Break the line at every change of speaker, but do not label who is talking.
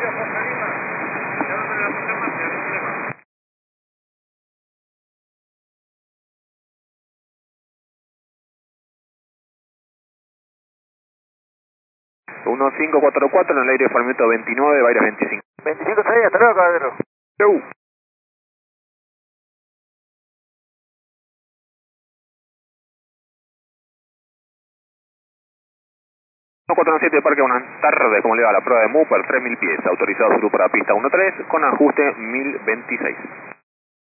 1544 en el aire Farmito 29, Baires 25.
25 salida, hasta luego, caballero.
Chau. 147 de Parque, buenas tardes, ¿cómo le va la prueba de MUPA? 3000 pies, autorizado su para pista 13 con ajuste 1026.